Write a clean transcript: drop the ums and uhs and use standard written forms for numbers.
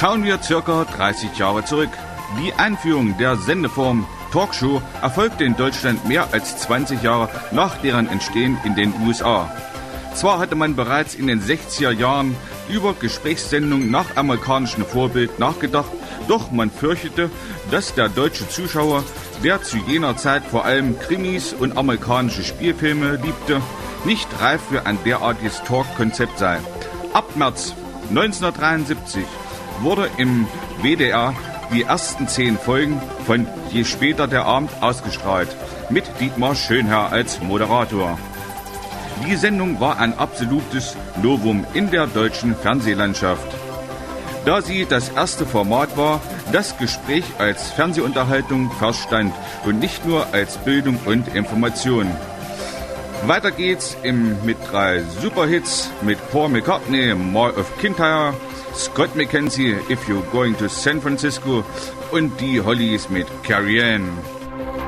Schauen wir circa 30 Jahre zurück. Die Einführung der Sendeform Talkshow erfolgte in Deutschland mehr als 20 Jahre nach deren Entstehen in den USA. Zwar hatte man bereits in den 60er Jahren über Gesprächssendungen nach amerikanischem Vorbild nachgedacht, doch man fürchtete, dass der deutsche Zuschauer, der zu jener Zeit vor allem Krimis und amerikanische Spielfilme liebte, nicht reif für ein derartiges Talk-Konzept sei. Ab März 1973 wurde im WDR die ersten 10 Folgen von Je später der Abend ausgestrahlt, mit Dietmar Schönherr als Moderator. Die Sendung war ein absolutes Novum in der deutschen Fernsehlandschaft, da sie das erste Format war, das Gespräch als Fernsehunterhaltung verstand und nicht nur als Bildung und Information. Weiter geht's mit 3 Superhits mit Paul McCartney, Mall of Kintyre, Scott McKenzie, If You're Going to San Francisco und die Hollies mit Carrie Ann.